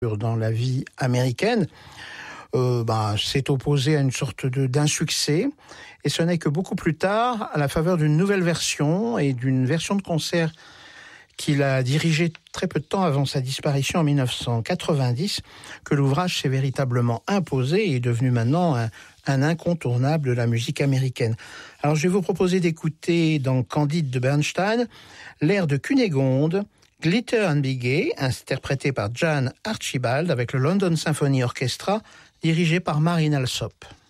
dans la vie américaine, s'est opposé à une sorte d'insuccès. Et ce n'est que beaucoup plus tard, à la faveur d'une nouvelle version et d'une version de concert qu'il a dirigée très peu de temps avant sa disparition en 1990, que l'ouvrage s'est véritablement imposé et est devenu maintenant un incontournable de la musique américaine. Alors je vais vous proposer d'écouter dans Candide de Bernstein l'air de Cunégonde, Glitter and Be Gay, interprété par Jan Archibald avec le London Symphony Orchestra, dirigé par Marin Alsop.